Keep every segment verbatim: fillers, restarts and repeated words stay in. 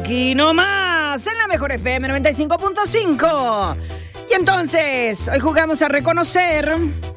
Aquí nomás, en la mejor F M noventa y cinco punto cinco. Y entonces, hoy jugamos a reconocer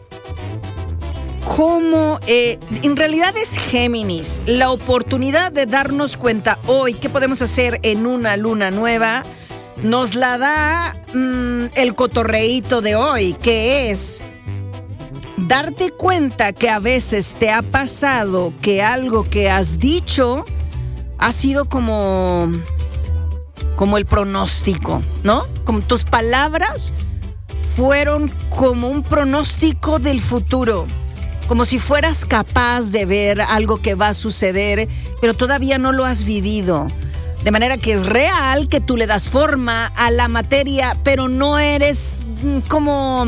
cómo eh, en realidad es Géminis. La oportunidad de darnos cuenta hoy qué podemos hacer en una luna nueva nos la da mmm, el cotorreíto de hoy, que es darte cuenta que a veces te ha pasado que algo que has dicho ha sido como, como el pronóstico, ¿no? Como tus palabras fueron como un pronóstico del futuro, como si fueras capaz de ver algo que va a suceder, pero todavía no lo has vivido. De manera que es real que tú le das forma a la materia, pero no eres como...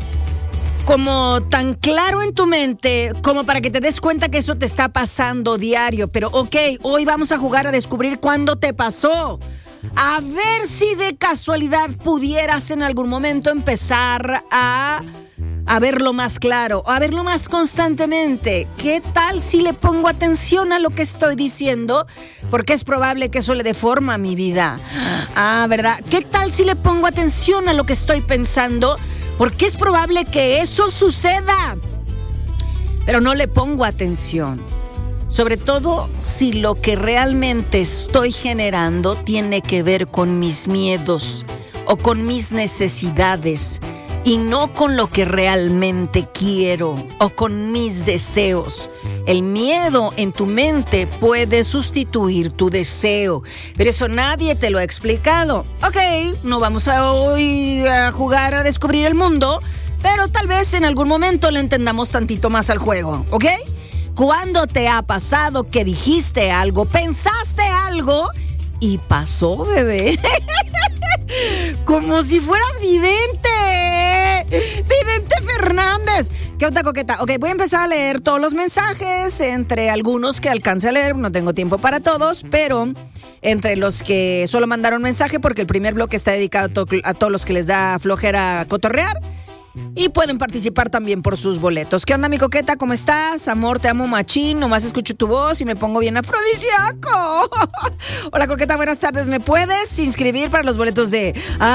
como tan claro en tu mente como para que te des cuenta que eso te está pasando diario. Pero ok, hoy vamos a jugar a descubrir cuándo te pasó. A ver si de casualidad pudieras en algún momento empezar a, a verlo más claro, a verlo más constantemente. ¿Qué tal si le pongo atención a lo que estoy diciendo? Porque es probable que eso le dé forma a mi vida. Ah, ¿verdad? ¿Qué tal si le pongo atención a lo que estoy pensando? Porque es probable que eso suceda, pero no le pongo atención. Sobre todo si lo que realmente estoy generando tiene que ver con mis miedos o con mis necesidades y no con lo que realmente quiero o con mis deseos. El miedo en tu mente puede sustituir tu deseo, pero eso nadie te lo ha explicado. Ok, no vamos a hoy a jugar a descubrir el mundo, pero tal vez en algún momento le entendamos tantito más al juego, ¿ok? ¿Cuándo te ha pasado que dijiste algo, pensaste algo y pasó, bebé? Como si fueras vidente. Vidente Fernández. ¿Qué onda, coqueta? Ok, voy a empezar a leer todos los mensajes, entre algunos que alcance a leer, no tengo tiempo para todos, pero entre los que solo mandaron mensaje, porque el primer bloque está dedicado a, to- a todos los que les da flojera cotorrear. Y pueden participar también por sus boletos. ¿Qué onda, mi coqueta? ¿Cómo estás? Amor, te amo machín. Nomás escucho tu voz y me pongo bien afrodisíaco. Hola, coqueta, buenas tardes. ¿Me puedes inscribir para los boletos de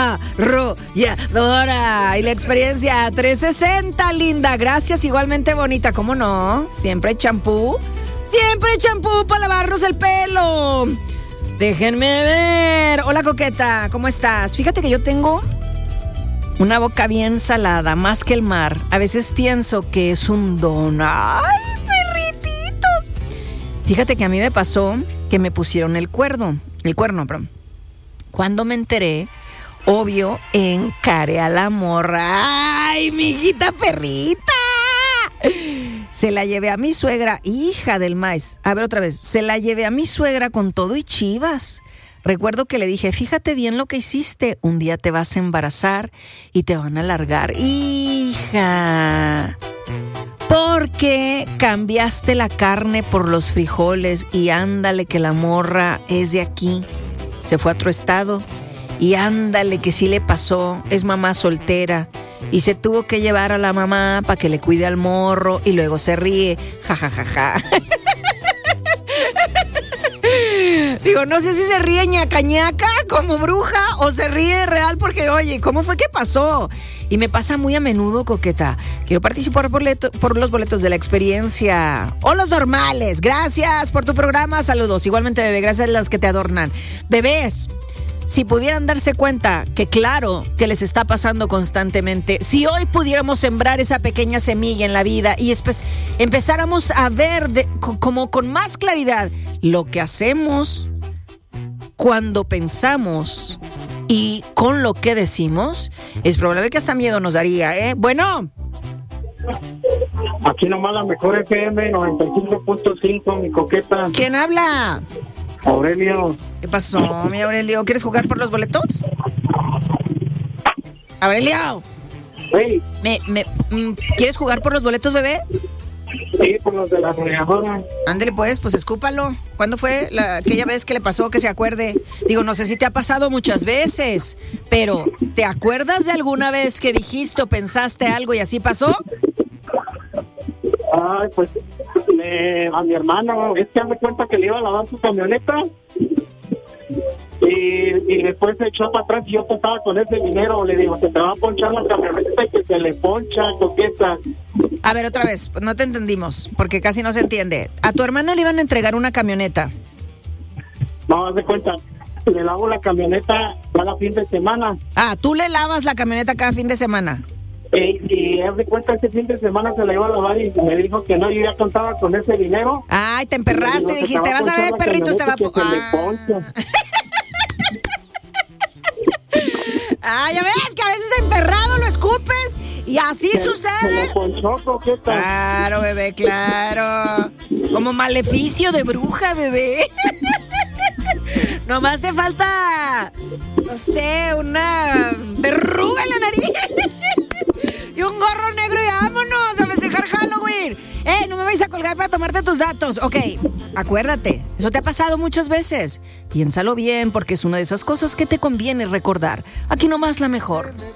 Arrolladora y la experiencia trescientos sesenta, linda? Gracias, igualmente bonita. ¿Cómo no? Siempre hay champú. Siempre hay champú para lavarnos el pelo. Déjenme ver. Hola, coqueta, ¿cómo estás? Fíjate que yo tengo una boca bien salada, más que el mar. A veces pienso que es un don. ¡Ay, perrititos! Fíjate que a mí me pasó que me pusieron el cuerno. El cuerno, perdón. Cuando me enteré, obvio, encaré a la morra. ¡Ay, mi hijita perrita! Se la llevé a mi suegra, hija del maíz. A ver, otra vez. Se la llevé a mi suegra con todo y chivas. Recuerdo que le dije, fíjate bien lo que hiciste, un día te vas a embarazar y te van a largar. Hija, porque cambiaste la carne por los frijoles y ándale que la morra es de aquí, se fue a otro estado y ándale que sí le pasó, es mamá soltera y se tuvo que llevar a la mamá para que le cuide al morro y luego se ríe, jajajaja. Digo, no sé si se ríe ñaca ñaca como bruja o se ríe de real porque, oye, ¿cómo fue que pasó? Y me pasa muy a menudo, coqueta. Quiero participar por, boleto, por los boletos de la experiencia o los normales. Gracias por tu programa. Saludos. Igualmente, bebé, gracias a las que te adornan. Bebés, si pudieran darse cuenta que claro que les está pasando constantemente, si hoy pudiéramos sembrar esa pequeña semilla en la vida y espe- empezáramos a ver de, co- como con más claridad lo que hacemos cuando pensamos y con lo que decimos, es probable que hasta miedo nos daría, ¿eh? Bueno. Aquí nomás la mejor F M noventa y cinco punto cinco, mi coqueta. ¿Quién habla? Aurelio. ¿Qué pasó, mi Aurelio? ¿Quieres jugar por los boletos? Aurelio. Hey. ¿Me, me, ¿Quieres jugar por los boletos, bebé? Sí, por los de la arrolladora. Ándele pues, pues escúpalo. ¿Cuándo fue la, aquella vez que le pasó que se acuerde? Digo, no sé si te ha pasado muchas veces, pero ¿te acuerdas de alguna vez que dijiste o pensaste algo y así pasó? Ay, pues le, a mi hermano, es que me cuenta que le iba a lavar su camioneta y después se echó para atrás y yo estaba con ese dinero. Le digo, se te va a ponchar la camioneta, que se le poncha, coqueta. A ver, otra vez, no te entendimos, porque casi no se entiende. A tu hermano le iban a entregar una camioneta. No, haz de cuenta, le lavo la camioneta cada fin de semana. Ah, tú le lavas la camioneta cada fin de semana. Eh, y haz de cuenta, ese fin de semana se la iba a lavar y me dijo que no, yo ya contaba con ese dinero. Ay, te emperraste, y dijiste, vas a ver, perrito, te va a... Po- ah. Ah, ya ves que a veces emperrado lo escupes y así Se- sucede. Se le ponchó, coqueta. Claro, bebé, claro. Como maleficio de bruja, bebé. Nomás te falta, no sé, una verruga en la nariz y un gorro negro y vámonos a festejar Halloween. Eh, no me vais a colgar para tomarte tus datos. Ok, acuérdate, eso te ha pasado muchas veces. Piénsalo bien porque es una de esas cosas que te conviene recordar. Aquí nomás la mejor.